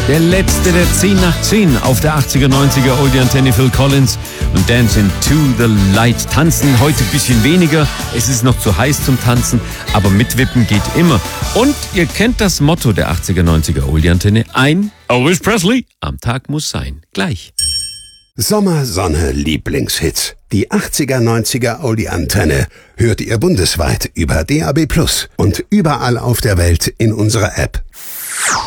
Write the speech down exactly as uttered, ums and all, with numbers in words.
Der letzte der zehn nach zehn auf der achtziger, neunziger Oldie Antenne, Phil Collins und Dancing to the Light. Tanzen heute ein bisschen weniger, es ist noch zu heiß zum Tanzen, aber mitwippen geht immer. Und ihr kennt das Motto der achtziger, neunziger Oldie Antenne, ein Elvis Presley am Tag muss sein. Gleich. Sommer, Sonne, Lieblingshits. Die achtziger, neunziger Oldie Antenne hört ihr bundesweit über D A B plus und überall auf der Welt in unserer App.